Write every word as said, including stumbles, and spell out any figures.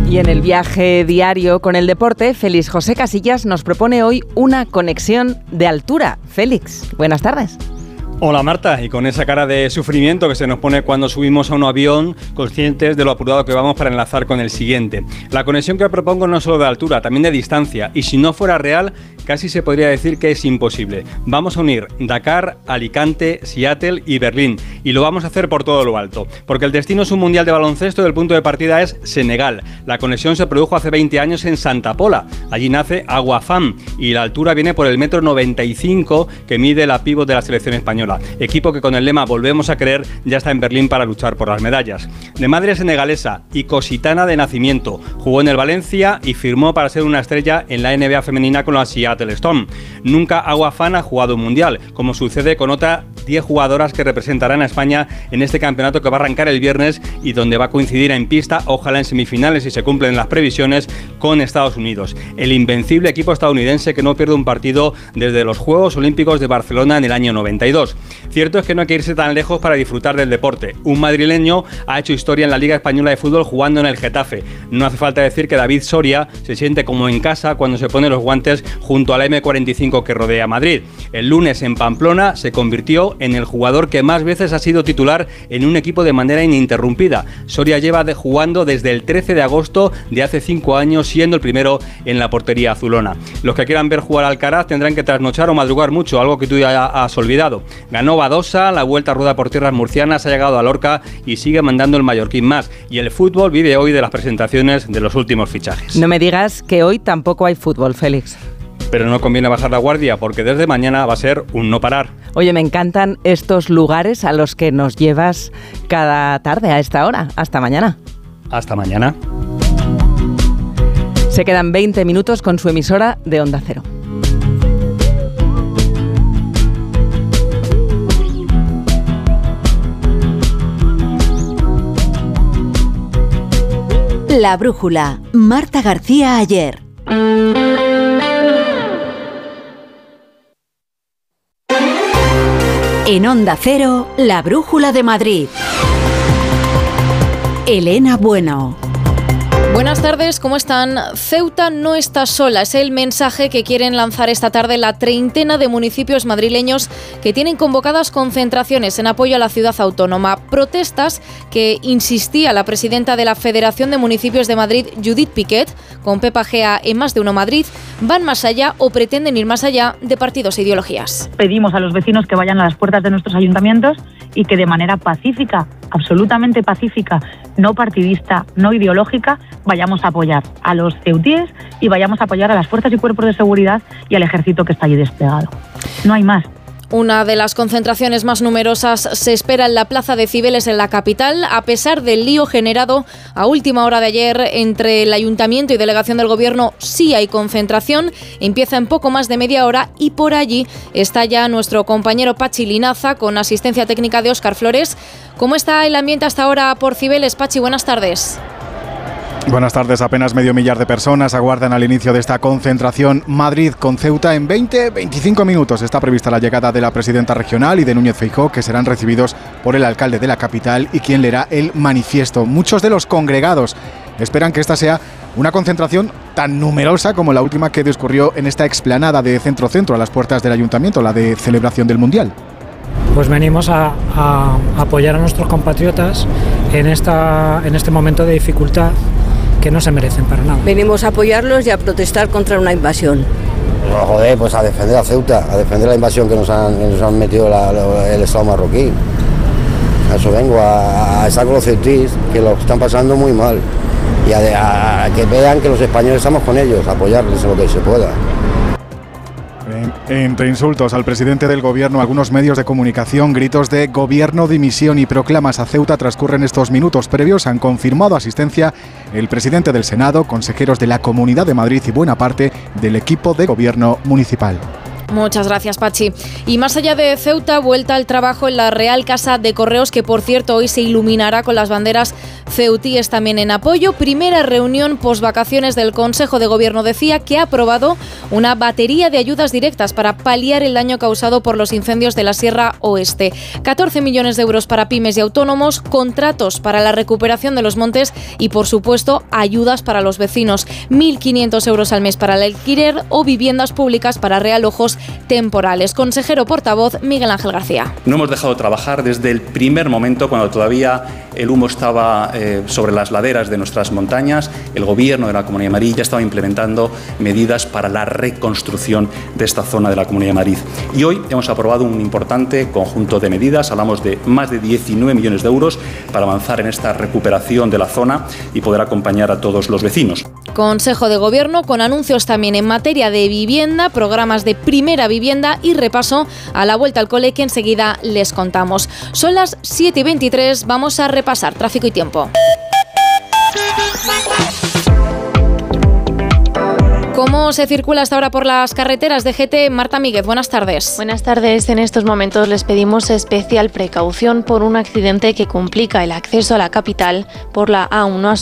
Y en el viaje diario con el deporte, Félix José Casillas nos propone hoy una conexión de altura. Félix, buenas tardes. Hola Marta, y con esa cara de sufrimiento que se nos pone cuando subimos a un avión, conscientes de lo apurado que vamos para enlazar con el siguiente. La conexión que propongo no es solo de altura, también de distancia, y si no fuera real, casi se podría decir que es imposible. Vamos a unir Dakar, Alicante, Seattle y Berlín, y lo vamos a hacer por todo lo alto, porque el destino es un mundial de baloncesto y el punto de partida es Senegal. La conexión se produjo hace veinte años en Santa Pola, allí nace Agua Fam, y la altura viene por el metro noventa y cinco que mide la pívot de la selección española. Equipo que con el lema Volvemos a creer ya está en Berlín para luchar por las medallas. De madre senegalesa y cositana de nacimiento, jugó en el Valencia y firmó para ser una estrella en la N B A femenina con la Seattle Storm. Nunca Agua Fan ha jugado un mundial, como sucede con otras diez jugadoras que representarán a España en este campeonato que va a arrancar el viernes y donde va a coincidir en pista, ojalá en semifinales si se cumplen las previsiones, con Estados Unidos. El invencible equipo estadounidense que no pierde un partido desde los Juegos Olímpicos de Barcelona en el año noventa y dos. Cierto es que no hay que irse tan lejos para disfrutar del deporte. Un madrileño ha hecho historia en la Liga Española de Fútbol jugando en el Getafe. No hace falta decir que David Soria se siente como en casa cuando se pone los guantes junto a la eme cuarenta y cinco que rodea Madrid. El lunes en Pamplona se convirtió en el jugador que más veces ha sido titular en un equipo de manera ininterrumpida. Soria lleva de jugando desde el trece de agosto de hace cinco años, siendo el primero en la portería azulona. Los que quieran ver jugar al Alcaraz tendrán que trasnochar o madrugar mucho, algo que tú ya has olvidado. Ganó Badosa, la Vuelta a Rueda por tierras murcianas, ha llegado a Lorca y sigue mandando el mallorquín más. Y el fútbol vive hoy de las presentaciones de los últimos fichajes. No me digas que hoy tampoco hay fútbol, Félix. Pero no conviene bajar la guardia porque desde mañana va a ser un no parar. Oye, me encantan estos lugares a los que nos llevas cada tarde a esta hora. Hasta mañana. Hasta mañana. Se quedan veinte minutos con su emisora de Onda Cero. La brújula. Marta García Ayer. En Onda Cero, La Brújula de Madrid. Elena Bueno. Buenas tardes, ¿cómo están? Ceuta no está sola, es el mensaje que quieren lanzar esta tarde la treintena de municipios madrileños que tienen convocadas concentraciones en apoyo a la ciudad autónoma. Protestas que insistía la presidenta de la Federación de Municipios de Madrid, Judith Piquet, con Pepa Gea en Más de Uno Madrid, van más allá o pretenden ir más allá de partidos e ideologías. Pedimos a los vecinos que vayan a las puertas de nuestros ayuntamientos y que de manera pacífica, absolutamente pacífica, no partidista, no ideológica, vayamos a apoyar a los ceutíes y vayamos a apoyar a las fuerzas y cuerpos de seguridad y al ejército que está allí desplegado. No hay más. Una de las concentraciones más numerosas se espera en la Plaza de Cibeles en la capital, a pesar del lío generado a última hora de ayer entre el Ayuntamiento y Delegación del Gobierno. Sí hay concentración, empieza en poco más de media hora y por allí está ya nuestro compañero Pachi Linaza con asistencia técnica de Óscar Flores. ¿Cómo está el ambiente hasta ahora por Cibeles? Pachi, buenas tardes. Buenas tardes. Apenas medio millar de personas aguardan al inicio de esta concentración Madrid con Ceuta. En veinte a veinticinco minutos está prevista la llegada de la presidenta regional y de Núñez Feijóo, que serán recibidos por el alcalde de la capital y quien leerá el manifiesto. Muchos de los congregados esperan que esta sea una concentración tan numerosa como la última que discurrió en esta explanada de centro-centro a las puertas del ayuntamiento, la de celebración del Mundial. Pues venimos a, a apoyar a nuestros compatriotas en, esta, en este momento de dificultad que no se merecen para nada. Venimos a apoyarlos y a protestar contra una invasión. No, joder, pues a defender a Ceuta, a defender la invasión que nos han, que nos han metido la, la, el Estado marroquí. A eso vengo, a, a estar con los ceutíes, que lo están pasando muy mal. Y a, a que vean que los españoles estamos con ellos, a apoyarles en lo que se pueda. Entre insultos al presidente del gobierno, algunos medios de comunicación, gritos de gobierno, dimisión y proclamas a Ceuta transcurren estos minutos previos. Han confirmado asistencia el presidente del Senado, consejeros de la Comunidad de Madrid y buena parte del equipo de gobierno municipal. Muchas gracias, Pachi. Y más allá de Ceuta, vuelta al trabajo en la Real Casa de Correos, que por cierto hoy se iluminará con las banderas Ceutíes también en apoyo. Primera reunión posvacaciones del Consejo de Gobierno, decía, que ha aprobado una batería de ayudas directas para paliar el daño causado por los incendios de la Sierra Oeste. catorce millones de euros para pymes y autónomos, contratos para la recuperación de los montes y, por supuesto, ayudas para los vecinos. mil quinientos euros al mes para el alquiler o viviendas públicas para realojos temporales. Consejero portavoz Miguel Ángel García. No hemos dejado de trabajar desde el primer momento, cuando todavía el humo estaba eh, sobre las laderas de nuestras montañas. El Gobierno de la Comunidad de Madrid ya estaba implementando medidas para la reconstrucción de esta zona de la Comunidad de Madrid. Y hoy hemos aprobado un importante conjunto de medidas. Hablamos de más de diecinueve millones de euros para avanzar en esta recuperación de la zona y poder acompañar a todos los vecinos. Consejo de Gobierno con anuncios también en materia de vivienda, programas de primera vivienda y repaso a la vuelta al cole que enseguida les contamos. Son las siete y veintitrés, vamos a repasar tráfico y tiempo. ¿Cómo se circula hasta ahora por las carreteras de G T? Marta Míguez, buenas tardes. Buenas tardes. En estos momentos les pedimos especial precaución por un accidente que complica el acceso a la capital por la A uno a